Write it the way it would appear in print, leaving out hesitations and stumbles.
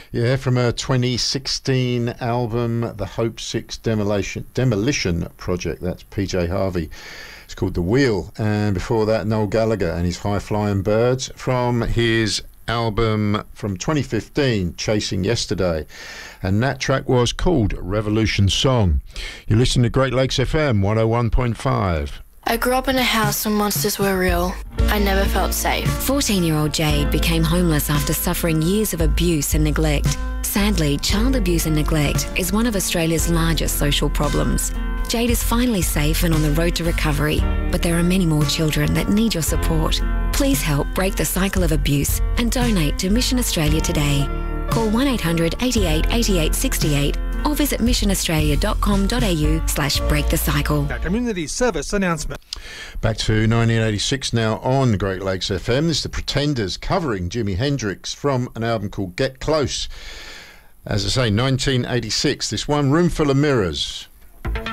Yeah, from a 2016 album, The Hope 6 Demolition Project. That's PJ Harvey. It's called The Wheel. And before that, Noel Gallagher and his High Flying Birds from his album from 2015, Chasing Yesterday. And that track was called Revolution Song. You're listening to Great Lakes FM 101.5. I grew up in a house where monsters were real. I never felt safe. 14-year-old Jade became homeless after suffering years of abuse and neglect. Sadly, child abuse and neglect is one of Australia's largest social problems. Jade is finally safe and on the road to recovery, but there are many more children that need your support. Please help break the cycle of abuse and donate to Mission Australia today. Call 1800 88 88 68 or visit missionaustralia.com.au/breakthecycle. Our community service announcement. Back to 1986 now on Great Lakes FM. This is the Pretenders covering Jimi Hendrix from an album called Get Close. As I say, 1986. This one, Room Full of Mirrors.